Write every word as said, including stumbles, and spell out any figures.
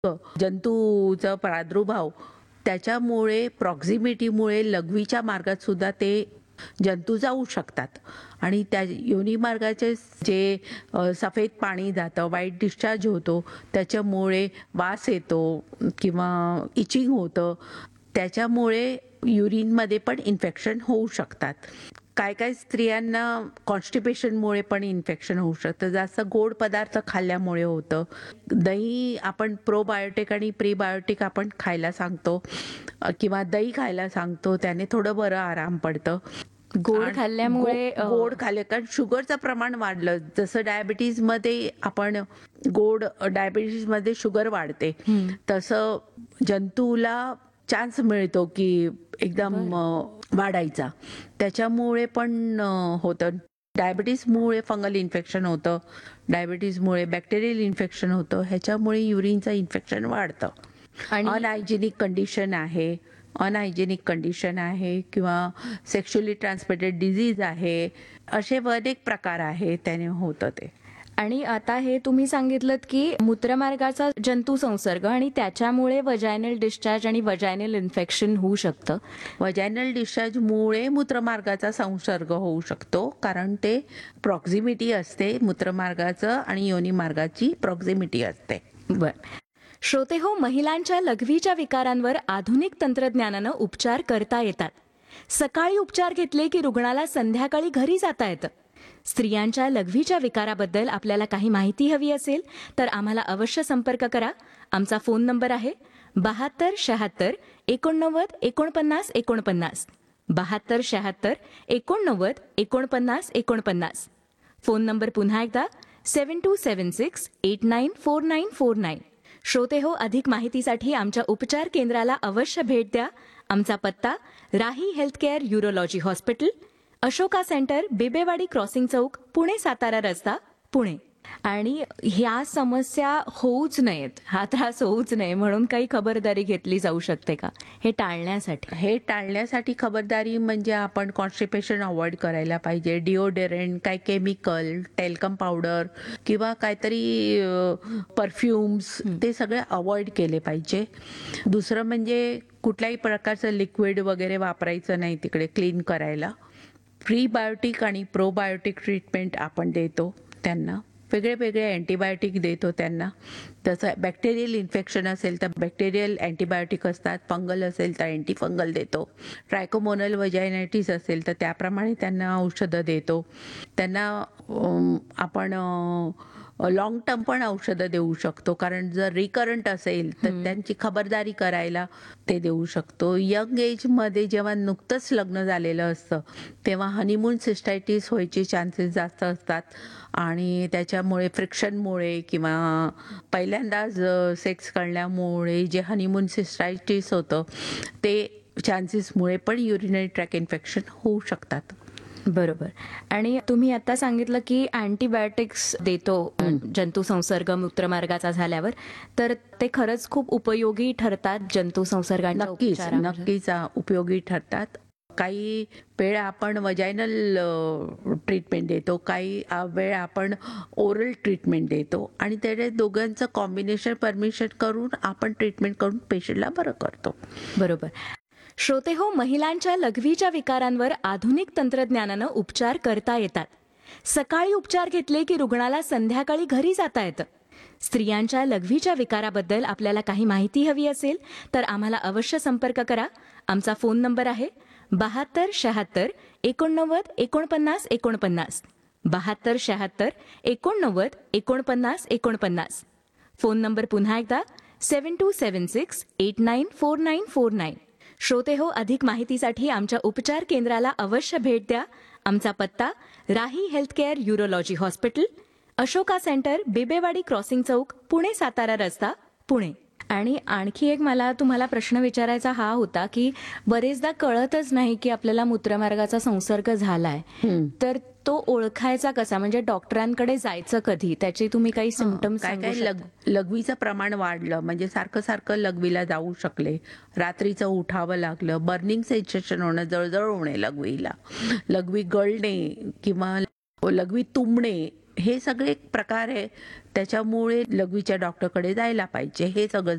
जंतूचा प्रादुर्भाव त्याच्यामुळे प्रॉक्सिमिटीमुळे लघवीच्या मार्गात सुद्धा ते जंतू जाऊ शकतात आणि त्या योनी मार्गाचे जे अ, सफेद पाणी जातं, वाईट डिस्चार्ज होतो, त्याच्यामुळे वास येतो किंवा इचिंग होतं. त्याच्यामुळे युरिनमध्ये पण इन्फेक्शन होऊ शकतात. काय काय स्त्रियांना कॉन्स्टिपेशनमुळे पण इन्फेक्शन होऊ शकतं. जास्त गोड पदार्थ खाल्ल्यामुळे होतं. दही आपण प्रोबायोटिक आणि प्रीबायोटिक आपण खायला सांगतो अ, किंवा दही खायला सांगतो. त्याने थोडं बरं आराम पडतं. गोड आणि खाल्ल्यामुळे गो- अ, गोड खाल्ले कारण शुगरचं प्रमाण वाढलं. जसं डायबिटीजमध्ये आपण गोड डायबिटीजमध्ये शुगर वाढते, हं. तसं जंतूला चान्स मिळतो की एकदम अ, वाढायचा. त्याच्यामुळे पण अ, होतं. डायबिटीसमुळे फंगल इन्फेक्शन होतं, डायबिटीसमुळे बॅक्टेरियल इन्फेक्शन होतं, ह्याच्यामुळे युरिनचं इन्फेक्शन वाढतं. आणि अनहायजेनिक कंडिशन आहे अनहायजेनिक कंडिशन आहे किंवा सेक्शुअली ट्रान्समिटेड डिझीज आहे, असे अनेक प्रकार आहे त्याने होतं ते. आणि आता हे तुम्ही सांगितलं की मूत्रमार्गाचा जंतू संसर्ग आणि त्याच्यामुळे वजायनल डिस्चार्ज आणि वजायनल इन्फेक्शन होऊ शकतं. वजायनल डिस्चार्जमुळे मूत्रमार्गाचा संसर्ग होऊ शकतो कारण ते प्रॉक्झिमिटी असते, मूत्रमार्गाचं आणि योनी मार्गाची प्रॉक्झिमिटी असते. बर श्रोते हो, महिलांच्या लघवीच्या विकारांवर आधुनिक तंत्रज्ञानानं उपचार करता येतात. सकाळी उपचार घेतले की रुग्णाला संध्याकाळी घरी जाता येतं. स्त्रियांच्या लघवीच्या विकाराबद्दल आपल्याला काही माहिती हवी असेल तर आम्हाला अवश्य संपर्क करा. आमचा फोन नंबर आहे बहात्तर शहात्तर एकोणनव्वद एकोणपन्नास एकोणपन्नास बहात्तर शहात्तर एकोणनव्वद एकोणपन्नास एकोणपन्नास. फोन नंबर पुन्हा एकदा सेवन to seven six eight nine four nine four nine. श्रोते हो, अधिक माहितीसाठी आमच्या उपचार केंद्राला अवश्य भेट द्या. आमचा पत्ता राही healthcare urology hospital, Ashoka centre, बेबेवाडी crossing चौक, पुणे सातारा रस्ता, पुणे. आणि ह्या समस्या होऊच नयेत, हा त्रास होऊच नये म्हणून काही खबरदारी घेतली जाऊ शकते का हे टाळण्यासाठी? हे टाळण्यासाठी खबरदारी म्हणजे आपण कॉन्स्टिपेशन अवॉइड करायला पाहिजे. डिओडरंट, काय केमिकल, टेल्कम पावडर किंवा काहीतरी परफ्युम्स, ते सगळे अवॉइड केले पाहिजे. दुसरं म्हणजे कुठल्याही प्रकारचं लिक्विड वगैरे वापरायचं नाही तिकडे क्लीन करायला. प्रीबायोटिक आणि प्रोबायोटिक ट्रीटमेंट आपण देतो त्यांना. वेगळे वेगळे अँटीबायोटिक देतो त्यांना. तसं बॅक्टेरियल इन्फेक्शन असेल तर बॅक्टेरियल अँटीबायोटिक असतात, फंगल असेल तर अँटीफंगल देतो, ट्रायकोमोनल वजायनायटिस असेल तर त्याप्रमाणे त्यांना औषधं देतो. त्यांना अम, आपण लॉंग टर्म पण औषधं देऊ शकतो कारण जर रिकरंट असेल तर त्यांची खबरदारी करायला ते देऊ शकतो. यंग एजमध्ये जेव्हा नुकतंच लग्न झालेलं असतं तेव्हा हनीमून सिस्टायटिस व्हायचे चान्सेस जास्त असतात आणि त्याच्यामुळे फ्रिक्शनमुळे किंवा पहिल्यांदाच सेक्स करण्यामुळे जे हनीमून सिस्टायटिस होतं ते चान्सेसमुळे पण युरिनरी ट्रॅक इन्फेक्शन होऊ शकतात. बरोबर. आणि तुम्ही आता सांगितलं की अँटीबायोटिक्स देतो जंतू संसर्ग मूत्रमार्गाचा झाल्यावर, तर ते खरंच खूप उपयोगी ठरतात जंतू संसर्गाच्या नक्कीच उपचारामध्ये? नक्कीच अ, उपयोगी ठरतात. काही वेळ आपण वजायनल ट्रीटमेंट देतो, काही अ, वेळ आपण ओरल ट्रीटमेंट देतो आणि त्याचे दोघांचं कॉम्बिनेशन परमिशन करून आपण ट्रीटमेंट करून पेशंटला बरं करतो. बरोबर. श्रोते हो, महिलांच्या लघवीच्या विकारांवर आधुनिक तंत्रज्ञानानं उपचार करता येतात. सकाळी उपचार घेतले की रुग्णाला संध्याकाळी घरी जाता येतं. स्त्रियांच्या लघवीच्या विकाराबद्दल आपल्याला काही माहिती हवी असेल तर आम्हाला अवश्य संपर्क करा. आमचा फोन नंबर आहे बहात्तर शहात्तर एकोणनव्वद एकोणपन्नास एकोणपन्नास बहात्तर शहात्तर एकोणनव्वद एकोणपन्नास एकोणपन्नास. फोन नंबर पुन्हा एकदा सेवन to seven six eight nine four nine four nine. श्रोते हो, अधिक माहितीसाठी आमच्या उपचार केंद्राला अवश्य भेट द्या. आमचा पत्ता राही healthcare urology hospital, Ashoka centre, बेबेवाडी crossing चौक, पुणे सातारा रस्ता, पुणे. आणि आणखी एक मला तुम्हाला प्रश्न विचारायचा हा होता की बरेचदा कळतच नाही की आपल्याला मूत्रमार्गाचा संसर्ग झालाय, तर तो ओळखायचा कसा? म्हणजे डॉक्टरांकडे जायचं कधी? त्याची तुम्ही काही सिम्पटम्स काय सांगू काय लग शकता? लघवीचं प्रमाण वाढलं म्हणजे सारखं सारखं लघवीला जाऊ शकले, रात्रीचं उठावं लागलं, बर्निंग सेन्सेशन होणं, जळजळ होणे लघवीला, लघवी गळणे किंवा लघवी तुंबणे, हे सगळे प्रकार आहे. त्याच्यामुळे लघवीच्या डॉक्टरकडे जायला पाहिजे. हे सगळं